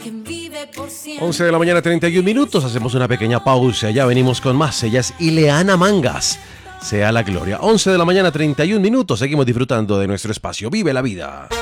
11 de la mañana, 31 minutos. Hacemos una pequeña pausa. Ya venimos con más. Ella es Ileana Mangas. Sea la gloria. 11 de la mañana, 31 minutos. Seguimos disfrutando de nuestro espacio. Vive la vida.